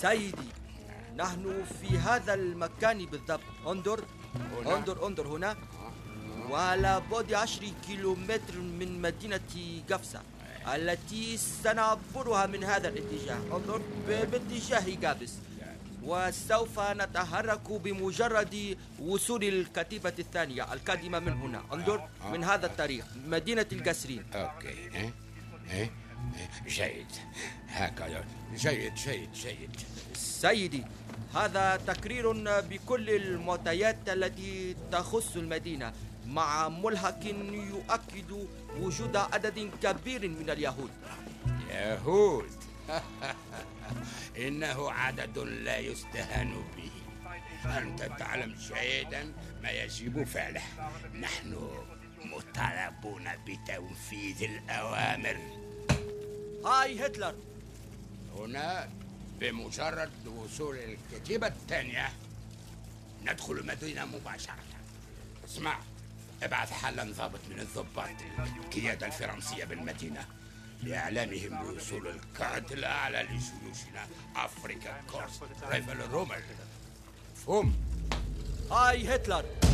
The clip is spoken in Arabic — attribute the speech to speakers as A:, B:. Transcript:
A: سيدي، نحن في هذا المكان بالضبط. انظر هنا، وعلى بعد 10 كيلومتر من مدينة قفصة التي سنعبرها من هذا الاتجاه. انظر باتجاه قابس، وسوف نتحرك بمجرد وصول الكتيبة الثانية القادمة من هنا. انظر من هذا الطريق، مدينة القسرين.
B: اوكي. جيد، هكذا. جيد.
A: سيدي، هذا تقرير بكل المعطيات التي تخص المدينة، مع ملحق يؤكد وجود عدد كبير من اليهود.
B: يهود؟ إنه عدد لا يستهان به. أنت تعلم جيدا ما يجب فعله. نحن مطالبون بتنفيذ الأوامر.
A: هاي هتلر.
B: هنا بمجرد وصول الكتيبة الثانية ندخل المدينة مباشرة. اسمع، ابعث حالا ضابط من الضباط القيادة الفرنسية بالمدينة لإعلامهم بوصول القائد الأعلى لجيوشنا أفريكا كورس ريفل رومر. مفهوم؟
A: هاي هتلر.